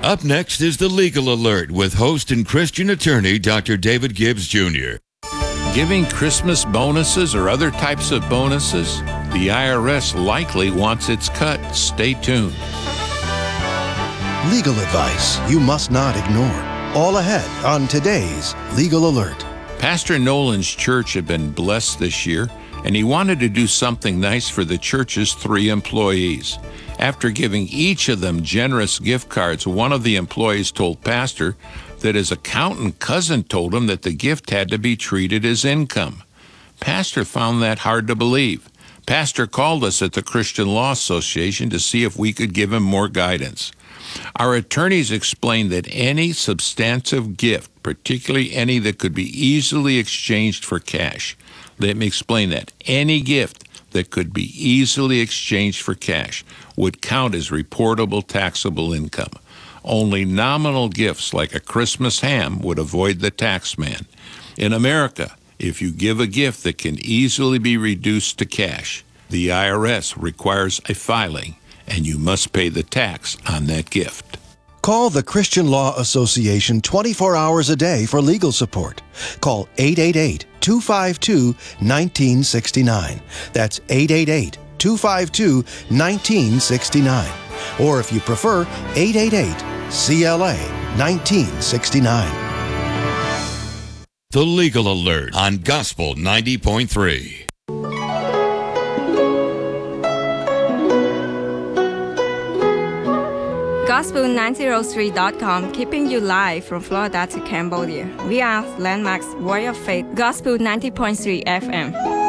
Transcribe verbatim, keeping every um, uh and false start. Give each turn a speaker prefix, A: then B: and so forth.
A: Up next is the Legal Alert with host and Christian attorney Doctor David Gibbs Junior
B: Giving Christmas bonuses or other types of bonuses? The I R S likely wants its cut. Stay tuned.
C: Legal advice you must not ignore. All ahead on today's Legal Alert.
B: Pastor Nolan's church had been blessed this year, and he wanted to do something nice for the church's three employees. After giving each of them generous gift cards, one of the employees told Pastor that his accountant cousin told him that the gift had to be treated as income. Pastor found that hard to believe. Pastor called us at the Christian Law Association to see if we could give him more guidance. Our attorneys explained that any substantive gift, particularly any that could be easily exchanged for cash, let me explain that, any gift that could be easily exchanged for cash would count as reportable taxable income. Only nominal gifts like a Christmas ham would avoid the tax man. In America, if you give a gift that can easily be reduced to cash, the I R S requires a filing, and you must pay the tax on that gift.
C: Call the Christian Law Association twenty-four hours a day for legal support. Call eight eight eight, two five two, one nine six nine. That's eight eight eight, two five two, one nine six nine. Or if you prefer, eight eight eight, C L A, one nine six nine.
A: The Legal Alert on Gospel ninety point three.
D: Gospel nine oh three dot com, keeping you live from Florida to Cambodia. We are Landmark's Voice of Faith, Gospel ninety point three F M.